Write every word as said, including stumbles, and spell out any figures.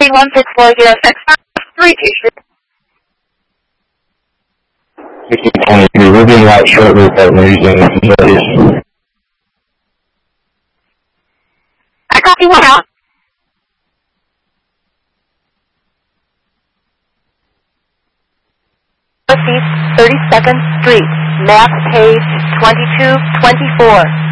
Copy one six four zero six three two three. sixteen twenty-three, we're being out short route that we're using facilities. I copy one out. Northeast thirty-second Street, map page twenty-two twenty-four.